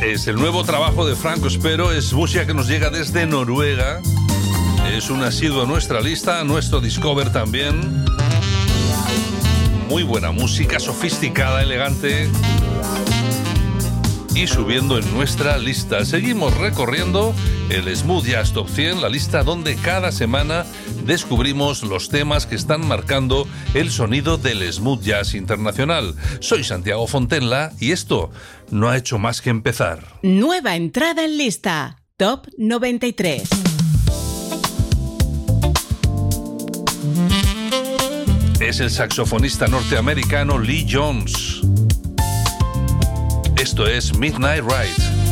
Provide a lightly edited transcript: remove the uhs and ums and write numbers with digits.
Es el nuevo trabajo de Franco Espero, es música que nos llega desde Noruega. Es un asiduo a nuestra lista, a nuestro Discover también. Muy buena música, sofisticada, elegante. Y subiendo en nuestra lista. Seguimos recorriendo el Smooth Jazz Top 100, la lista donde cada semana descubrimos los temas que están marcando el sonido del smooth jazz internacional. Soy Santiago Fontenla y esto no ha hecho más que empezar. Nueva entrada en lista, Top 93. Es el saxofonista norteamericano Lee Jones. Esto es Midnight Ride.